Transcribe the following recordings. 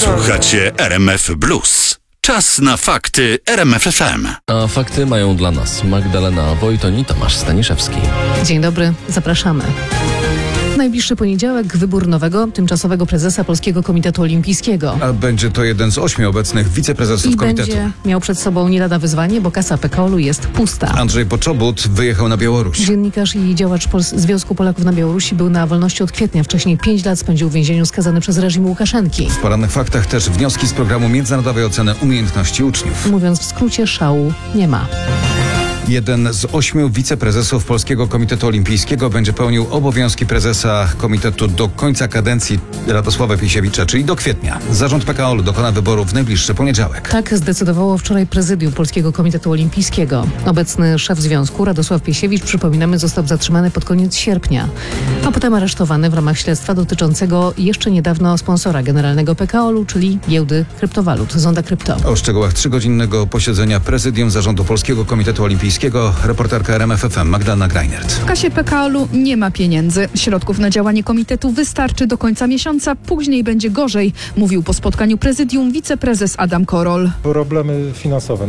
Słuchacie RMF Blues. Czas na fakty RMF FM. A fakty mają dla nas Magdalena Wojton i Tomasz Staniszewski. Dzień dobry, zapraszamy. W najbliższy poniedziałek wybór nowego, tymczasowego prezesa Polskiego Komitetu Olimpijskiego. A będzie to jeden z 8 obecnych wiceprezesów I komitetu. będzie miał przed sobą nie lada wyzwanie, bo kasa PKOL-u jest pusta. Andrzej Poczobut wyjechał na Białoruś. Dziennikarz i działacz Związku Polaków na Białorusi był na wolności od kwietnia. Wcześniej 5 lat spędził w więzieniu skazany przez reżim Łukaszenki. W porannych faktach też wnioski z programu międzynarodowej oceny umiejętności uczniów. Mówiąc w skrócie, szału nie ma. Jeden z 8 wiceprezesów Polskiego Komitetu Olimpijskiego będzie pełnił obowiązki prezesa komitetu do końca kadencji Radosława Piesiewicza, czyli do kwietnia. Zarząd PKOL dokona wyboru w najbliższy poniedziałek. Tak zdecydowało wczoraj prezydium Polskiego Komitetu Olimpijskiego. Obecny szef związku Radosław Piesiewicz, przypominamy, został zatrzymany pod koniec sierpnia, a potem aresztowany w ramach śledztwa dotyczącego jeszcze niedawno sponsora generalnego PKOL-u, czyli giełdy kryptowalut Zonda Krypto. O szczegółach 3-godzinnego posiedzenia prezydium Zarządu Polskiego Komitetu Olimpijskiego reporterka RMF FM Magdalena Greinert. W kasie PKOL-u nie ma pieniędzy. Środków na działanie komitetu wystarczy do końca miesiąca, później będzie gorzej, mówił po spotkaniu prezydium wiceprezes Adam Korol. Problemy finansowe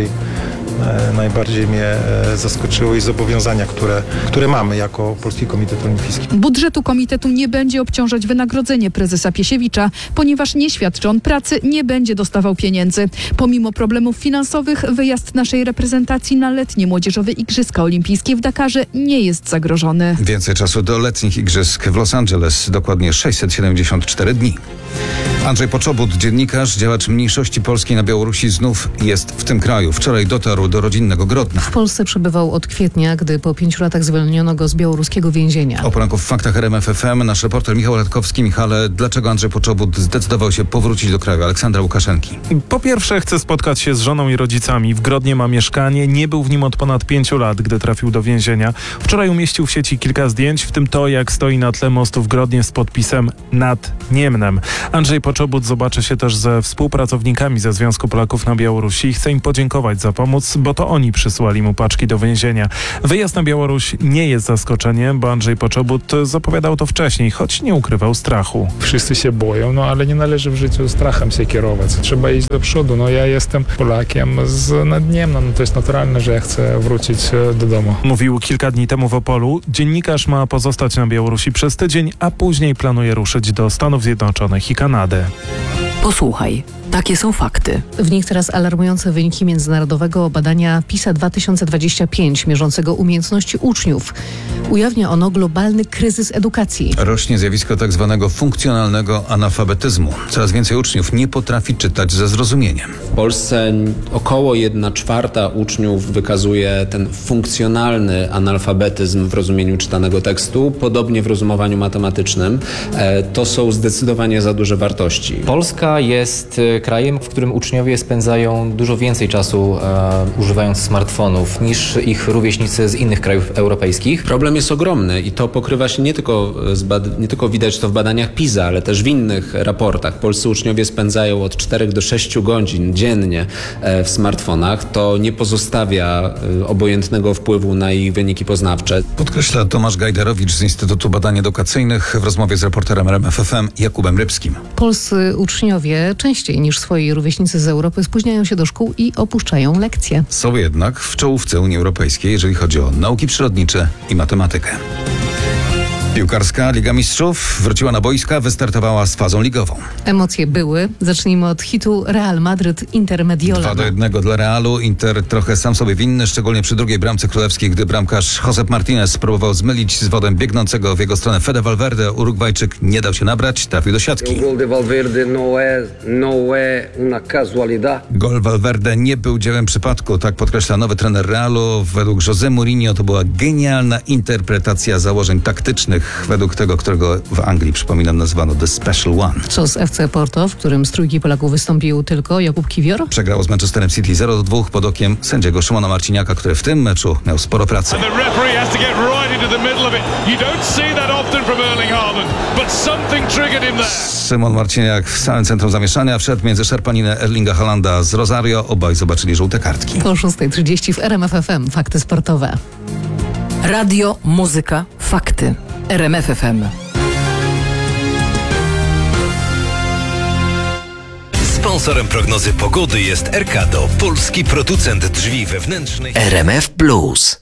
najbardziej mnie zaskoczyły i zobowiązania, które mamy jako Polski Komitet Olimpijski. Budżetu komitetu nie będzie obciążać wynagrodzenie prezesa Piesiewicza, ponieważ nie świadczy on pracy, nie będzie dostawał pieniędzy. Pomimo problemów finansowych, wyjazd naszej reprezentacji na letnie młodzieżowe Igrzyska Olimpijskie w Dakarze nie jest zagrożony. Więcej czasu do letnich igrzysk w Los Angeles, dokładnie 674 dni. Andrzej Poczobut, dziennikarz, działacz mniejszości polskiej na Białorusi, znów jest w tym kraju. Wczoraj dotarł do rodzinnego Grodna. W Polsce przebywał od kwietnia, gdy po 5 latach zwolniono go z białoruskiego więzienia. O poranku w faktach RMF FM nasz reporter Michał Latkowski. Michale, dlaczego Andrzej Poczobut zdecydował się powrócić do kraju Aleksandra Łukaszenki? Po pierwsze, chce spotkać się z żoną i rodzicami. W Grodnie ma mieszkanie, nie był w nim od ponad 5 lat, gdy trafił do więzienia. Wczoraj umieścił w sieci kilka zdjęć, w tym to, jak stoi na tle mostu w Grodnie z podpisem Nad Niemnem. Andrzej Poczobut zobaczy się też ze współpracownikami ze Związku Polaków na Białorusi i chce im podziękować za pomoc, bo to oni przysłali mu paczki do więzienia. Wyjazd na Białoruś nie jest zaskoczeniem, bo Andrzej Poczobut zapowiadał to wcześniej, choć nie ukrywał strachu. Wszyscy się boją, ale nie należy w życiu strachem się kierować. Trzeba iść do przodu. Ja jestem Polakiem z Nadniemna. To jest naturalne, że ja chcę wrócić do domu. Mówił kilka dni temu w Opolu. Dziennikarz ma pozostać na Białorusi przez tydzień, a później planuje ruszyć do Stanów Zjednoczonych i Kanady. Posłuchaj, takie są fakty. W nich teraz alarmujące wyniki międzynarodowego badania PISA 2025, mierzącego umiejętności uczniów. Ujawnia ono globalny kryzys edukacji. Rośnie zjawisko tak zwanego funkcjonalnego analfabetyzmu. Coraz więcej uczniów nie potrafi czytać ze zrozumieniem. W Polsce około 1/4 uczniów wykazuje ten funkcjonalny analfabetyzm w rozumieniu czytanego tekstu, podobnie w rozumowaniu matematycznym. To są zdecydowanie za duże wartości. Polska jest krajem, w którym uczniowie spędzają dużo więcej czasu używając smartfonów niż ich rówieśnicy z innych krajów europejskich. Problem jest ogromny i to pokrywa się nie tylko widać to w badaniach PISA, ale też w innych raportach. Polscy uczniowie spędzają od 4 do 6 godzin dziennie w smartfonach. To nie pozostawia obojętnego wpływu na ich wyniki poznawcze. Podkreśla Tomasz Gajdarowicz z Instytutu Badań Edukacyjnych w rozmowie z reporterem RMF FM Jakubem Rybskim. Polscy uczniowie częściej niż swoi rówieśnicy z Europy spóźniają się do szkół i opuszczają lekcje. Są jednak w czołówce Unii Europejskiej, jeżeli chodzi o nauki przyrodnicze i matematykę. Piłkarska Liga Mistrzów wróciła na boiska, wystartowała z fazą ligową. Emocje były. Zacznijmy od hitu Real Madryt-Inter Mediolan. 2-1 dla Realu. Inter trochę sam sobie winny, szczególnie przy drugiej bramce królewskiej, gdy bramkarz Josep Martinez próbował zmylić z wodem biegnącego w jego stronę Fede Valverde. Urugwajczyk nie dał się nabrać, trafił do siatki. Gol Valverde nie był dziełem przypadku, tak podkreśla nowy trener Realu. Według José Mourinho to była genialna interpretacja założeń taktycznych, według tego, którego w Anglii, przypominam, nazwano The Special One. Co z FC Porto, w którym z trójki Polaków wystąpił tylko Jakub Kiwior? Przegrało z Manchesterem City 0-2 pod okiem sędziego Szymona Marciniaka, który w tym meczu miał sporo pracy. Szymon Marciniak w samym centrum zamieszania wszedł między szarpaninę Erlinga Haalanda z Rosario. Obaj zobaczyli żółte kartki. Po 6:30 w RMF FM Fakty sportowe. Radio, muzyka, fakty. RMF FM. Sponsorem prognozy pogody jest Erkado, polski producent drzwi wewnętrznych. RMF Plus.